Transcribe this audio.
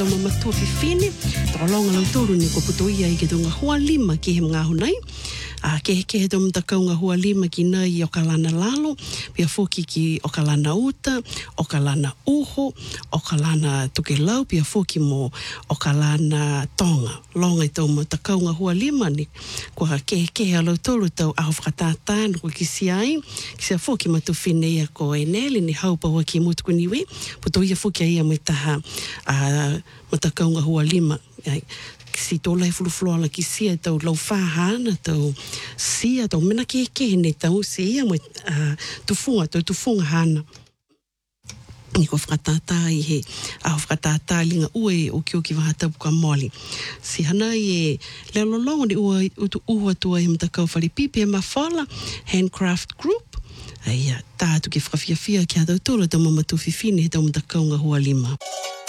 Mama tu fifine, tolong lang tolu ni ko putoia I ke tonga hua lima ki he mga hunai. Ke he tom takaunga hua lima ki nei o kalana lalo, pia foki ki o kalana uta, o kalana uho, o kalana tukelau, pia foki mo o kalana tonga. Longa I tom takaunga hua lima ni kua ke alau tolu tau aho whakatātāna ko ki siai, ki sia foki matu fine ia ko e nele ni haupa wa ki mutuku niwe, putoia foki ia mai taha matakaunga hua lima. Si tola e fuluflola ki sia tau lau whahana tau sia tau mena ke ne tau sia mo tufunga hana. Ni ko whakatata I he aho whakatata linga ue o ki wahatapu ka moli. Si hana I leo lolongo ni ua tua I mtakau whalipipi e mawhala Handcraft Group. Aia, tātu ki whakawhiawhia ki a tau tola tau mamatu fifine he tau mtakau ngā hua lima.